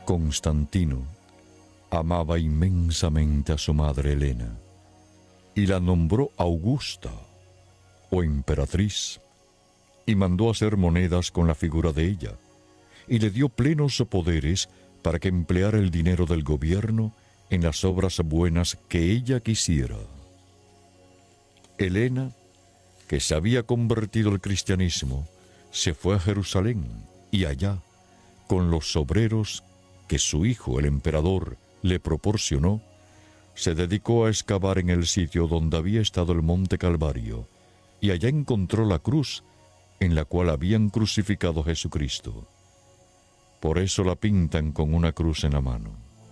Constantino amaba inmensamente a su madre Helena y la nombró Augusta o emperatriz, y mandó hacer monedas con la figura de ella, y le dio plenos poderes para que empleara el dinero del gobierno en las obras buenas que ella quisiera. Helena, que se había convertido al cristianismo, se fue a Jerusalén, y allá, con los obreros que su hijo, el emperador, le proporcionó, se dedicó a excavar en el sitio donde había estado el monte Calvario, y allá encontró la cruz en la cual habían crucificado a Jesucristo. Por eso la pintan con una cruz en la mano.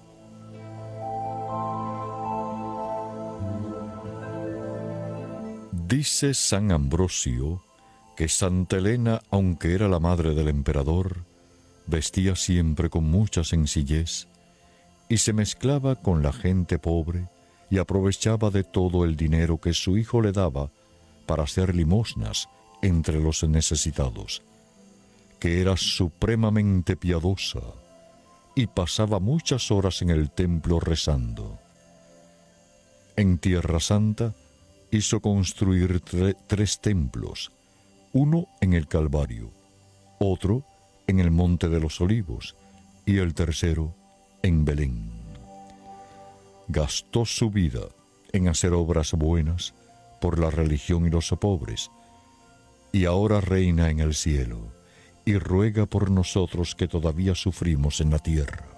Dice San Ambrosio que Santa Helena, aunque era la madre del emperador, vestía siempre con mucha sencillez y se mezclaba con la gente pobre y aprovechaba de todo el dinero que su hijo le daba para hacer limosnas entre los necesitados, que era supremamente piadosa y pasaba muchas horas en el templo rezando. En Tierra Santa hizo construir tres templos, uno en el Calvario, otro en el Monte de los Olivos y el tercero en Belén. Gastó su vida en hacer obras buenas por la religión y los pobres, y ahora reina en el cielo y ruega por nosotros que todavía sufrimos en la tierra.